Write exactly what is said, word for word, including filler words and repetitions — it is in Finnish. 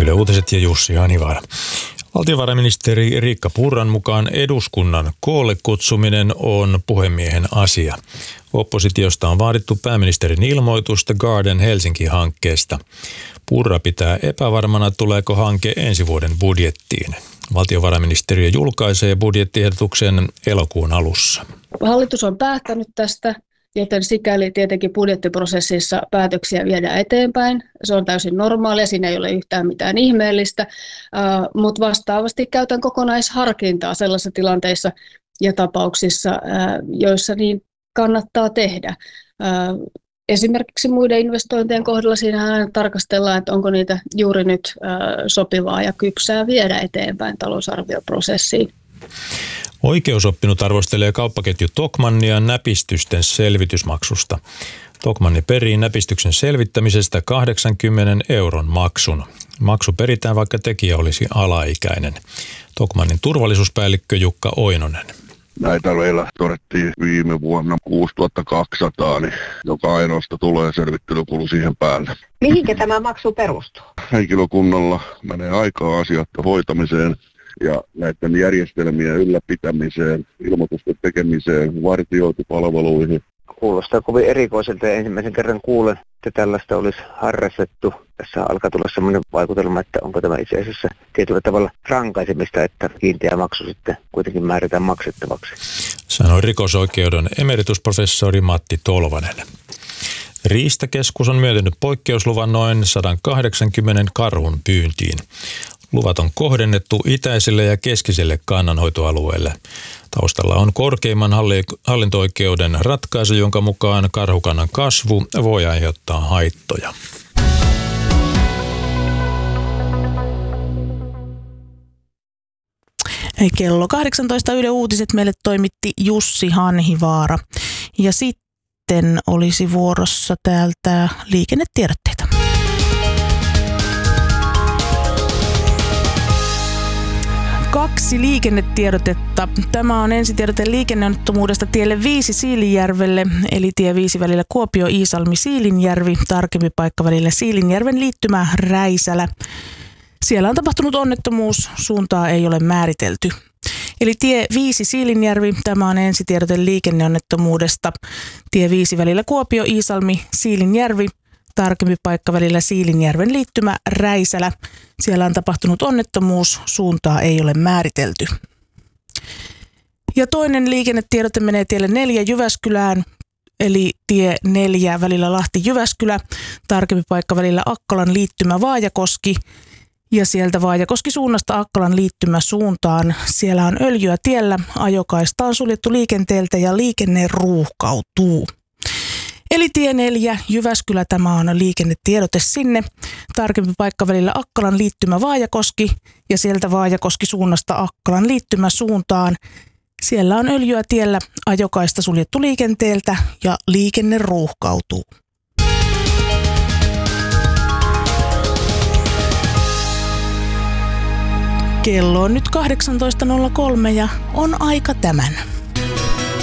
Yle Uutiset ja Jussi Hanivaara. Valtiovarainministeri Riikka Purran mukaan eduskunnan koolle kutsuminen on puhemiehen asia. Oppositiosta on vaadittu pääministerin ilmoitusta Garden Helsinki-hankkeesta. Purra pitää epävarmana, tuleeko hanke ensi vuoden budjettiin. Valtiovarainministeriö julkaisee budjettiehdotuksen elokuun alussa. Hallitus on päättänyt tästä, joten sikäli tietenkin budjettiprosessissa päätöksiä viedään eteenpäin. Se on täysin normaalia, siinä ei ole yhtään mitään ihmeellistä, mutta vastaavasti käytän kokonaisharkintaa sellaisissa tilanteissa ja tapauksissa, joissa niin kannattaa tehdä. Esimerkiksi muiden investointien kohdalla siinä tarkastellaan, että onko niitä juuri nyt sopivaa ja kypsää viedä eteenpäin talousarvioprosessiin. Oikeusoppinut arvostelee kauppaketju Tokmannia näpistysten selvitysmaksusta. Tokmanni perii näpistyksen selvittämisestä kahdeksankymmenen euron maksun. Maksu peritään, vaikka tekijä olisi alaikäinen. Tokmannin turvallisuuspäällikkö Jukka Oinonen. Näitä meillä todettiin viime vuonna kuusituhatta kaksisataa, niin joka ainoasta tulee selvittelykulu siihen päälle. Mihinkä tämä maksu perustuu? Henkilökunnalla menee aikaa asioiden hoitamiseen ja näiden järjestelmien ylläpitämiseen, ilmoitusten tekemiseen, vartiointipalveluihin. Kuulostaa kovin erikoiselta ja ensimmäisen kerran kuulen, että tällaista olisi harrastettu. Tässä alkaa tulla sellainen vaikutelma, että onko tämä itse asiassa tietyllä tavalla rankaisemista, että kiinteä maksu sitten kuitenkin määritään maksettavaksi. Sanoi rikosoikeuden emeritusprofessori Matti Tolvanen. Riistakeskus on myöntänyt poikkeusluvan noin sata kahdeksankymmentä karhun pyyntiin. Luvat on kohdennettu itäiselle ja keskiselle kannanhoitoalueelle. Taustalla on korkeimman hallinto-oikeuden ratkaisu, jonka mukaan karhukannan kasvu voi aiheuttaa haittoja. Kello kahdeksantoista Yle Uutiset meille toimitti Jussi Hanhivaara. Ja sitten olisi vuorossa täältä liikennetiedotteita. Kaksi liikennetiedotetta. Tämä on ensitiedote liikenneonnettomuudesta tielle viisi Siilinjärvelle, eli tie viisi välillä Kuopio-Iisalmi-Siilinjärvi, tarkempi paikka välillä Siilinjärven liittymä Räisälä. Siellä on tapahtunut onnettomuus, suuntaa ei ole määritelty. Eli tie viisi Siilinjärvi, tämä on ensitiedote liikenneonnettomuudesta. Tie viisi välillä Kuopio-Iisalmi-Siilinjärvi, tarkempi paikka välillä Siilinjärven liittymä Räisälä. Siellä on tapahtunut onnettomuus, suuntaa ei ole määritelty. Ja toinen liikennetiedote menee tielle neljä Jyväskylään, eli tie neljä välillä Lahti-Jyväskylä, tarkempi paikka välillä Akkolan liittymä Vaajakoski. Ja sieltä Vaajakoski suunnasta Akkolan liittymä suuntaan. Siellä on öljyä tiellä, ajokaista on suljettu liikenteeltä ja liikenne ruuhkautuu. Eli tie neljä, Jyväskylä, tämä on liikennetiedote sinne. Tarkempi paikka välillä Akkolan liittymä Vaajakoski ja sieltä Vaajakoski suunnasta Akkolan liittymä suuntaan. Siellä on öljyä tiellä, ajokaista suljettu liikenteeltä ja liikenne ruuhkautuu. Kello on nyt kahdeksantoista nolla kolme ja on aika tämän.